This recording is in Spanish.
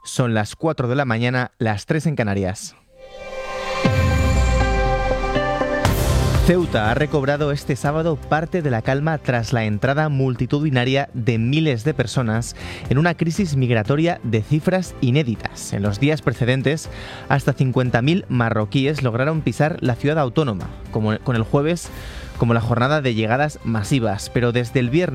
Son las 4 de la mañana, las 3 en Canarias. Ceuta ha recobrado este sábado parte de la calma tras la entrada multitudinaria de miles de personas en una crisis migratoria de cifras inéditas. En los días precedentes, hasta 50.000 marroquíes lograron pisar la ciudad autónoma, con el jueves como la jornada de llegadas masivas, pero desde el viernes